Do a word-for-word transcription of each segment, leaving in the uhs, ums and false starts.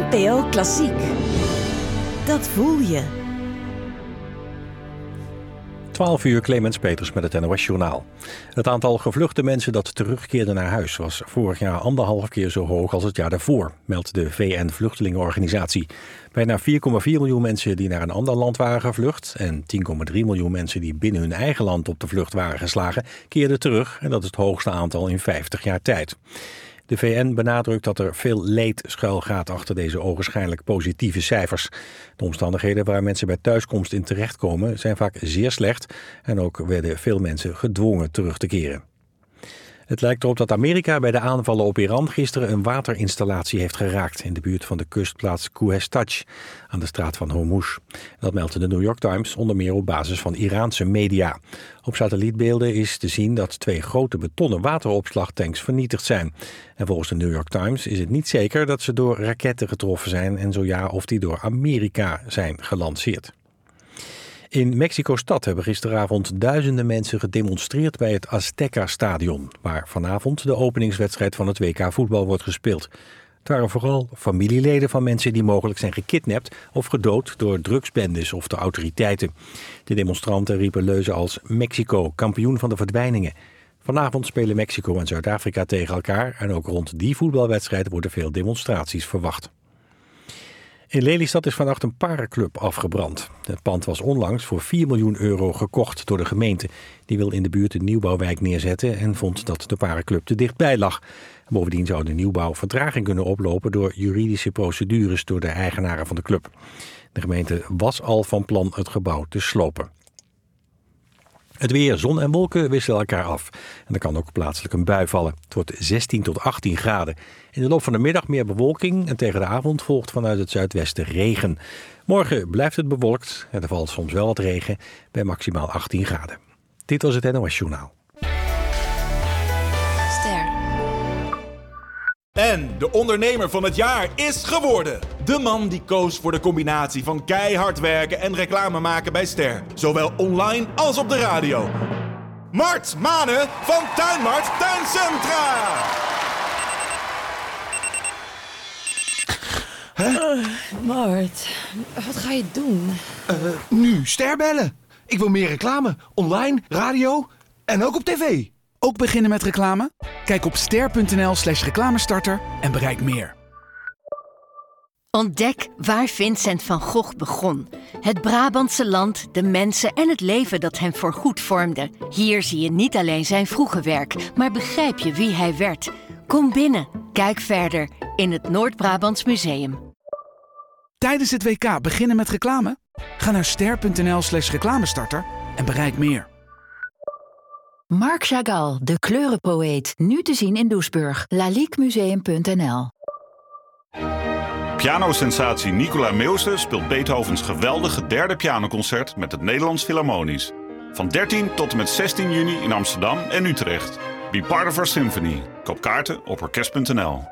N P O Klassiek. Dat voel je. twaalf uur, Clemens Peters met het N O S-journaal. Het aantal gevluchte mensen dat terugkeerde naar huis was vorig jaar anderhalf keer zo hoog als het jaar daarvoor, meldt de V N-vluchtelingenorganisatie. Bijna vier komma vier miljoen mensen die naar een ander land waren gevlucht en tien komma drie miljoen mensen die binnen hun eigen land op de vlucht waren geslagen, keerden terug en dat is het hoogste aantal in vijftig jaar tijd. De V N benadrukt dat er veel leed schuilgaat achter deze ogenschijnlijk positieve cijfers. De omstandigheden waar mensen bij thuiskomst in terechtkomen zijn vaak zeer slecht en ook werden veel mensen gedwongen terug te keren. Het lijkt erop dat Amerika bij de aanvallen op Iran gisteren een waterinstallatie heeft geraakt in de buurt van de kustplaats Khuzestan aan de straat van Hormuz. Dat meldde de New York Times onder meer op basis van Iraanse media. Op satellietbeelden is te zien dat twee grote betonnen wateropslagtanks vernietigd zijn. En volgens de New York Times is het niet zeker dat ze door raketten getroffen zijn en zo ja of die door Amerika zijn gelanceerd. In Mexico-stad hebben gisteravond duizenden mensen gedemonstreerd bij het Azteca-stadion, waar vanavond de openingswedstrijd van het W K voetbal wordt gespeeld. Het waren vooral familieleden van mensen die mogelijk zijn gekidnapt of gedood door drugsbendes of de autoriteiten. De demonstranten riepen leuzen als Mexico, kampioen van de verdwijningen. Vanavond spelen Mexico en Zuid-Afrika tegen elkaar en ook rond die voetbalwedstrijd worden veel demonstraties verwacht. In Lelystad is vannacht een parenclub afgebrand. Het pand was onlangs voor vier miljoen euro gekocht door de gemeente. Die wil in de buurt een nieuwbouwwijk neerzetten en vond dat de parenclub te dichtbij lag. Bovendien zou de nieuwbouw vertraging kunnen oplopen door juridische procedures door de eigenaren van de club. De gemeente was al van plan het gebouw te slopen. Het weer, zon en wolken wisselen elkaar af. En er kan ook plaatselijk een bui vallen. Het wordt zestien tot achttien graden. In de loop van de middag meer bewolking en tegen de avond volgt vanuit het zuidwesten regen. Morgen blijft het bewolkt en er valt soms wel wat regen bij maximaal achttien graden. Dit was het N O S-journaal. Ster. En de ondernemer van het jaar is geworden. De man die koos voor de combinatie van keihard werken en reclame maken bij Ster. Zowel online als op de radio. Mart Manen van Tuinmart Tuincentra. Huh? Uh, Mart, wat ga je doen? Uh, nu Ster bellen. Ik wil meer reclame. Online, radio en ook op tv. Ook beginnen met reclame? Kijk op ster.nl slash reclamestarter en bereik meer. Ontdek waar Vincent van Gogh begon. Het Brabantse land, de mensen en het leven dat hem voorgoed vormde. Hier zie je niet alleen zijn vroege werk, maar begrijp je wie hij werd. Kom binnen, kijk verder in het Noord-Brabants Museum. Tijdens het W K beginnen met reclame? Ga naar ster.nl slash reclamestarter en bereik meer. Marc Chagall, de kleurenpoëet. Nu te zien in Doesburg. laliquemuseum punt n l. Pianosensatie Nicola Meeuwse speelt Beethovens geweldige derde pianoconcert met het Nederlands Philharmonisch. Van dertien tot en met zestien juni in Amsterdam en Utrecht. Be part of our symphony. Koop kaarten op orkest punt n l.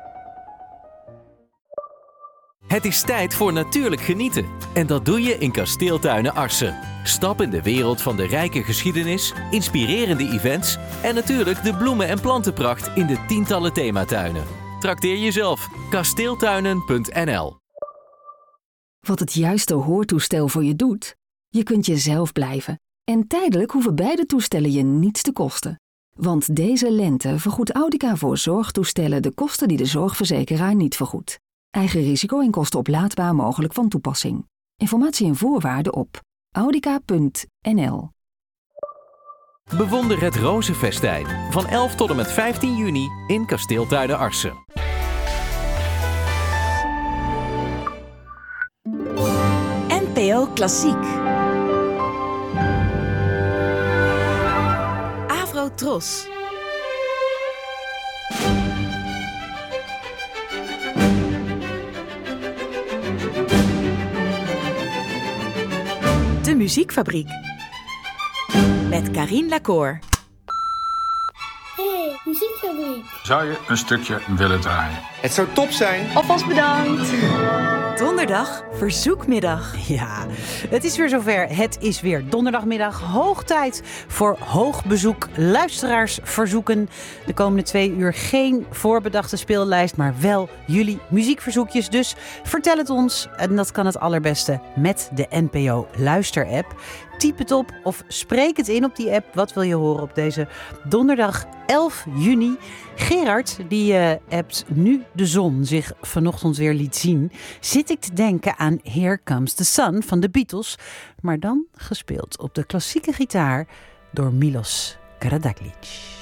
Het is tijd voor natuurlijk genieten. En dat doe je in Kasteeltuinen Arsen. Stap in de wereld van de rijke geschiedenis, inspirerende events en natuurlijk de bloemen- en plantenpracht in de tientallen thematuinen. Trakteer jezelf. kasteeltuinen punt n l. Wat het juiste hoortoestel voor je doet? Je kunt jezelf blijven. En tijdelijk hoeven beide toestellen je niets te kosten. Want deze lente vergoedt Audica voor zorgtoestellen de kosten die de zorgverzekeraar niet vergoedt. Eigen risico en kosten oplaadbaar mogelijk van toepassing. Informatie en voorwaarden op audica punt n l. Bewonder het Rozenfestijn van elf tot en met vijftien juni in Kasteeltuinen Arsen. N P O Klassiek. Avro Tros. De Muziekfabriek. Met Karien Lacour. Hey, Muziekfabriek. Zou je een stukje willen draaien? Het zou top zijn. Alvast bedankt. Donderdag verzoekmiddag. Ja, het is weer zover. Het is weer donderdagmiddag. Hoog tijd voor hoogbezoek. Luisteraars verzoeken. De komende twee uur geen voorbedachte speellijst, maar wel jullie muziekverzoekjes. Dus vertel het ons. En dat kan het allerbeste met de N P O Luister-app. Typ het op of spreek het in op die app. Wat wil je horen op deze donderdag elf juni? Gerard, die uh, appt nu de zon zich vanochtend weer liet zien, zit ik te denken aan Here Comes the Sun van de Beatles, maar dan gespeeld op de klassieke gitaar door Milos Karađagić.